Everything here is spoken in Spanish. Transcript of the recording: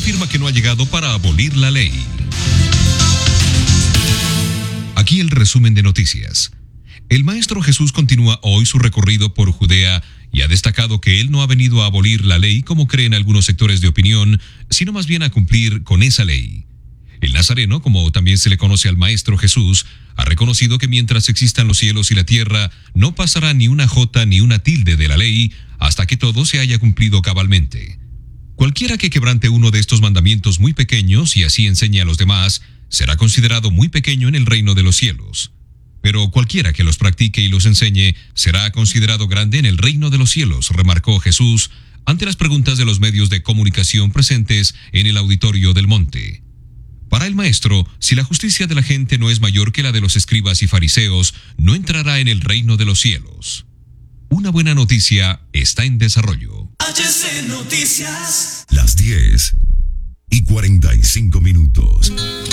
afirma que no ha llegado para abolir la ley. Aquí el resumen de noticias. El Maestro Jesús continúa hoy su recorrido por Judea y ha destacado que él no ha venido a abolir la ley como creen algunos sectores de opinión, sino más bien a cumplir con esa ley. El Nazareno, como también se le conoce al Maestro Jesús, ha reconocido que mientras existan los cielos y la tierra, no pasará ni una jota ni una tilde de la ley hasta que todo se haya cumplido cabalmente. Cualquiera que quebrante uno de estos mandamientos muy pequeños y así enseñe a los demás, será considerado muy pequeño en el reino de los cielos. Pero cualquiera que los practique y los enseñe, será considerado grande en el reino de los cielos, remarcó Jesús ante las preguntas de los medios de comunicación presentes en el auditorio del monte. Para el maestro, si la justicia de la gente no es mayor que la de los escribas y fariseos, no entrará en el reino de los cielos. Una buena noticia está en desarrollo. HC Noticias. Las 10:45.